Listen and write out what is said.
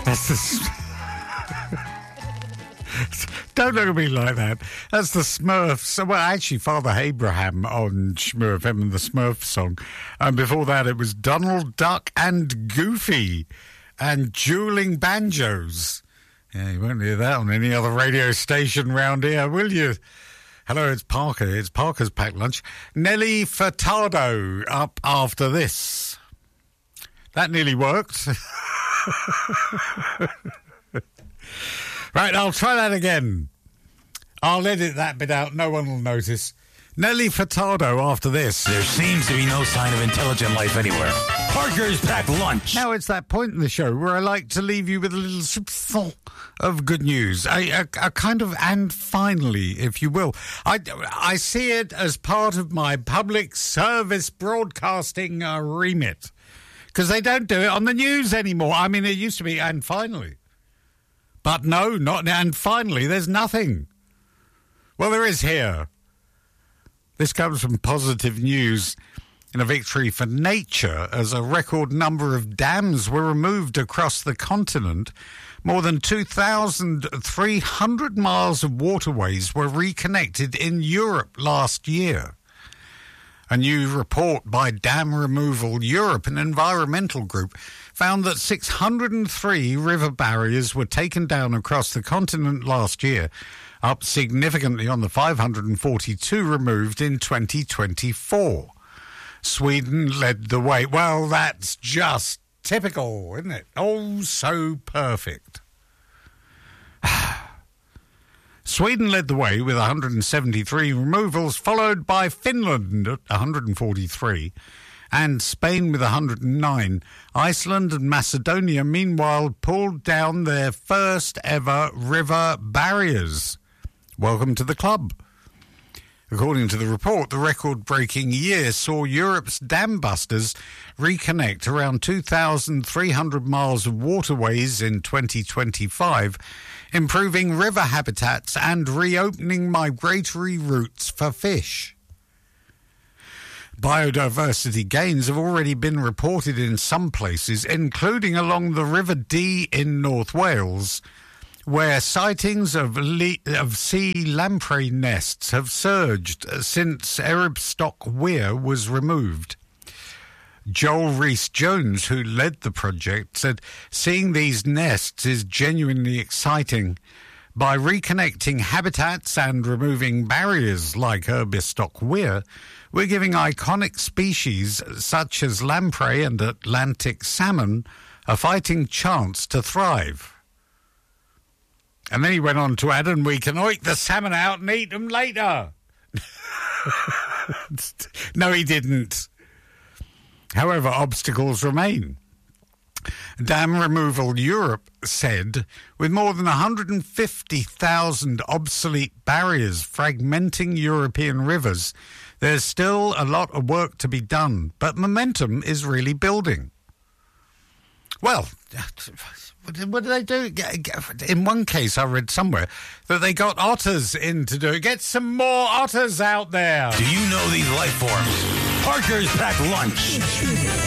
That's the... Don't look at me like that. That's the Smurfs. Well, actually, Father Abraham on Shmurf FM and the Smurf song. And before that, it was Donald Duck and Goofy and Dueling Banjos. Yeah, you won't hear that on any other radio station round here, will you? Hello, it's Parker. It's Parker's Packed Lunch. Nelly Furtado up after this. That nearly worked. Right, I'll try that again. I'll edit that bit out. No one will notice. Nelly Furtado after this. There seems to be no sign of intelligent life anywhere. Parker's Packed Lunch. Now it's that point in the show where I like to leave you with a little soupçon of good news. A kind of and finally, if you will. I see it as part of my public service broadcasting remit. Because they don't do it on the news anymore. I mean, it used to be and finally. But no, not and finally, there's nothing. Well, there is here. This comes from Positive News in a victory for nature as a record number of dams were removed across the continent. More than 2,300 miles of waterways were reconnected in Europe last year. A new report by Dam Removal Europe, an environmental group, found that 603 river barriers were taken down across the continent last year, up significantly on the 542 removed in 2024. Sweden led the way. Well, that's just typical, isn't it? Oh, so perfect. Sweden led the way with 173 removals, followed by Finland at 143 and Spain with 109. Iceland and Macedonia, meanwhile, pulled down their first ever river barriers. Welcome to the club. According to the report, the record-breaking year saw Europe's dam busters reconnect around 2,300 miles of waterways in 2025, improving river habitats and reopening migratory routes for fish. Biodiversity gains have already been reported in some places, including along the River Dee in North Wales, where sightings of sea lamprey nests have surged since Eribstock Weir was removed. Joel Rhys-Jones, who led the project, said seeing these nests is genuinely exciting. By reconnecting habitats and removing barriers like Eribstock Weir, we're giving iconic species such as lamprey and Atlantic salmon a fighting chance to thrive. And then he went on to add, and we can oik the salmon out and eat them later. No, he didn't. However, obstacles remain. Dam Removal Europe said, with more than 150,000 obsolete barriers fragmenting European rivers, there's still a lot of work to be done, but momentum is really building. Well, what did they do? In one case, I read somewhere that they got otters in to do it. Get some more otters out there. Do you know these life forms? Parker's Packed Lunch.